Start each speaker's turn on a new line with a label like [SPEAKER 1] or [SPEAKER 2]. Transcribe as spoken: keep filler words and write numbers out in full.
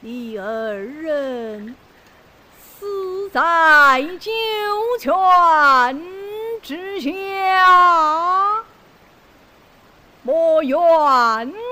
[SPEAKER 1] 你二人死在九泉之下，莫怨